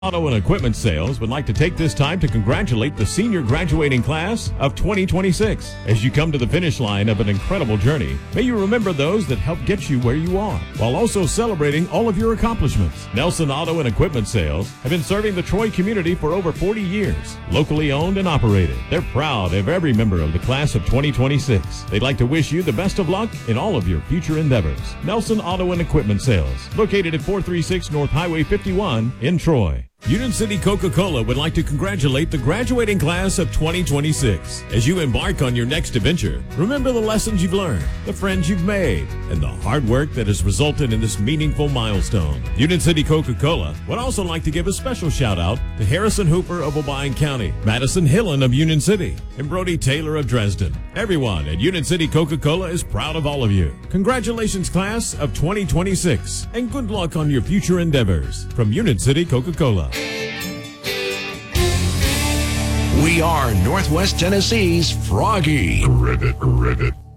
Auto and Equipment Sales would like to take this time to congratulate the senior graduating class of 2026. As you come to the finish line of an incredible journey, may you remember those that helped get you where you are, while also celebrating all of your accomplishments. Nelson Auto and Equipment Sales have been serving the Troy community for over 40 years, locally owned and operated. They're proud of every member of the class of 2026. They'd like to wish you the best of luck in all of your future endeavors. Nelson Auto and Equipment Sales, located at 436 North Highway 51 in Troy. Union City Coca-Cola would like to congratulate the graduating class of 2026. As you embark on your next adventure, remember the lessons you've learned, the friends you've made, and the hard work that has resulted in this meaningful milestone. Union City Coca-Cola would also like to give a special shout out to Harrison Hooper of Obion County, Madison Hillen of Union City, and Brody Taylor of Dresden. Everyone at Union City Coca-Cola is proud of all of you. Congratulations, class of 2026, and good luck on your future endeavors. From Union City Coca-Cola. We are Northwest Tennessee's Froggy. Ribbit.